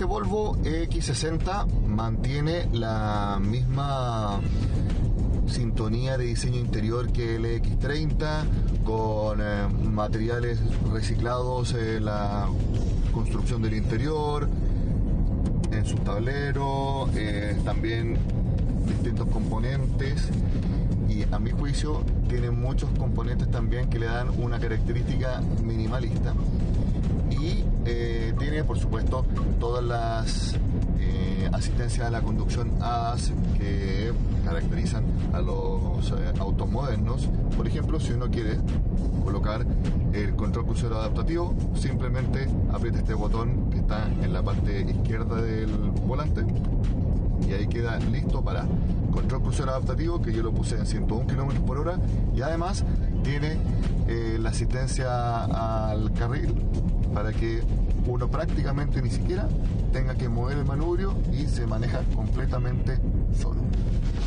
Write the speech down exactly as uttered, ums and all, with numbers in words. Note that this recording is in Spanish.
Este Volvo E X sesenta mantiene la misma sintonía de diseño interior que el E X treinta, con eh, materiales reciclados en la construcción del interior, en sus tableros, eh, también distintos componentes, y a mi juicio tiene muchos componentes también que le dan una característica minimalista. Y eh, tiene, por supuesto, todas las eh, asistencias a la conducción A D A S que caracterizan a los eh, autos modernos. Por ejemplo, si uno quiere colocar el control crucero adaptativo, simplemente aprieta este botón que está en la parte izquierda del volante y ahí queda listo para control crucero adaptativo, que yo lo puse en ciento uno kilómetros por hora, y además tiene eh, la asistencia al carril para que uno prácticamente ni siquiera tenga que mover el manubrio y se maneja completamente solo.